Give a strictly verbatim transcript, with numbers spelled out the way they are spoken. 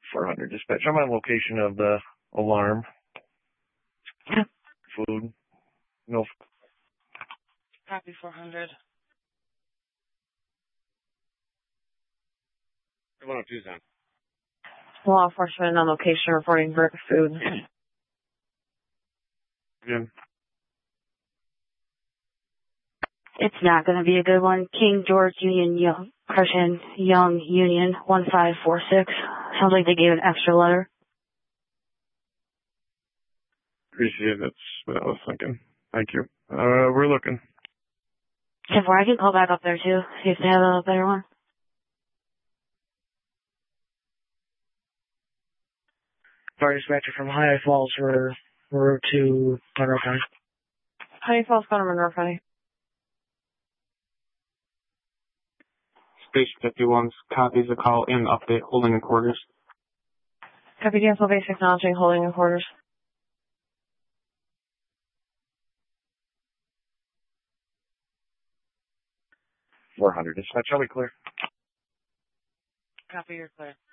four hundred dispatch. I'm on location of the alarm. Yeah. Food. No. Copy four hundred. one oh two, Zone. Law enforcement on location reporting for food. Yeah. It's not going to be a good one. King George Union Young, Crescent Young Union one five four six. Sounds like they gave an extra letter. Appreciate it. That's what I was thinking. Thank you. Uh, we're looking. ten four, I can call back up there too, see if they have a better one. Fire dispatcher from High Falls for route to Monroe County. Honey Falls, going to Monroe County. Station fifty-one copies the call in update holding in quarters. Copy cancel base acknowledging holding in quarters. four hundred dispatch. Are we clear? Copy, you're clear.